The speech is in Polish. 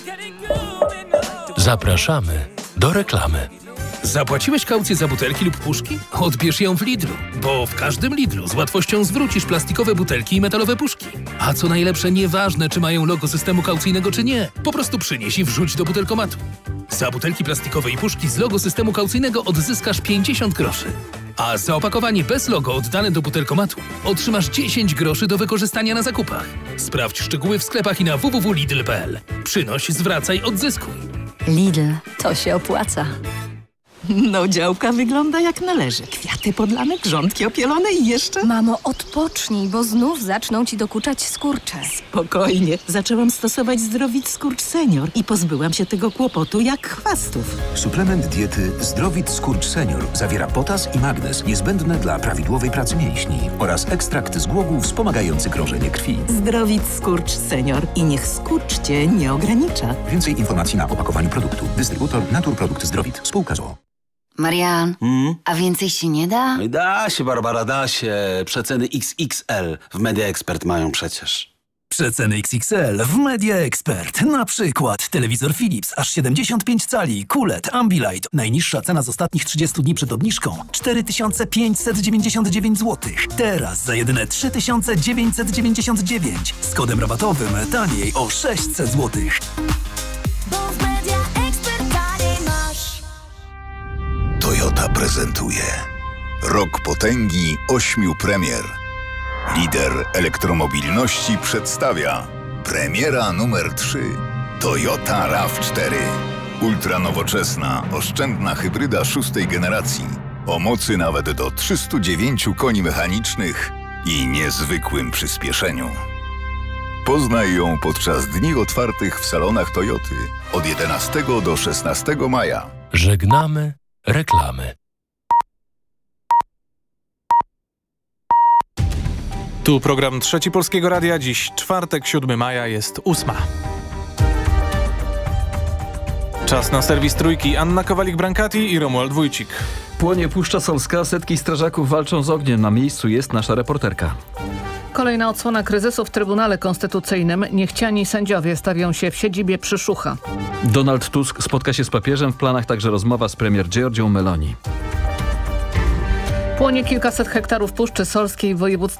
Zapraszamy do reklamy. Zapłaciłeś kaucję za butelki lub puszki? Odbierz ją w Lidlu, bo w każdym Lidlu z łatwością zwrócisz plastikowe butelki i metalowe puszki. A co najlepsze, nieważne czy mają logo systemu kaucyjnego czy nie, po prostu przynieś i wrzuć do butelkomatu. Za butelki plastikowe i puszki z logo systemu kaucyjnego odzyskasz 50 groszy. A za opakowanie bez logo oddane do butelkomatu otrzymasz 10 groszy do wykorzystania na zakupach. Sprawdź szczegóły w sklepach i na www.lidl.pl. Przynoś, zwracaj, odzyskuj. Lidl, to się opłaca. No, działka wygląda jak należy. Kwiaty podlane, grządki opielone i jeszcze... Mamo, odpocznij, bo znów zaczną ci dokuczać skurcze. Spokojnie. Zaczęłam stosować Zdrowit Skurcz Senior i pozbyłam się tego kłopotu jak chwastów. Suplement diety Zdrowit Skurcz Senior zawiera potas i magnez niezbędne dla prawidłowej pracy mięśni oraz ekstrakt z głogów wspomagający krążenie krwi. Zdrowit Skurcz Senior i niech skurcz cię nie ogranicza. Więcej informacji na opakowaniu produktu. Dystrybutor Naturprodukt Zdrowit. Spółka z o.o. Marian, a więcej się nie da? Da się, Barbara, da się. Przeceny XXL w Media Expert mają przecież. Przeceny XXL w Media Expert. Na przykład telewizor Philips aż 75 cali, QLED, Ambilight. Najniższa cena z ostatnich 30 dni przed obniżką 4599 zł. Teraz za jedyne 3999. Z kodem rabatowym taniej o 600 zł. Toyota prezentuje Rok potęgi 8 premier. Lider elektromobilności przedstawia premiera numer 3 Toyota RAV4. Ultranowoczesna, oszczędna hybryda 6. generacji o mocy nawet do 309 koni mechanicznych i niezwykłym przyspieszeniu. Poznaj ją podczas dni otwartych w salonach Toyoty od 11 do 16 maja. Żegnamy reklamy. Tu program Trzeci Polskiego Radia. Dziś czwartek, 7 maja, jest 8. Czas na serwis Trójki. Anna Kowalik-Brankati i Romuald Wójcik. Płonie Puszcza Solska, setki strażaków walczą z ogniem. Na miejscu jest nasza reporterka. Kolejna odsłona kryzysu w Trybunale Konstytucyjnym. Niechciani sędziowie stawią się w siedzibie Przyszucha. Donald Tusk spotka się z papieżem, w planach także rozmowa z premier Giorgią Meloni. Płonie kilkaset hektarów Puszczy Solskiej w województwie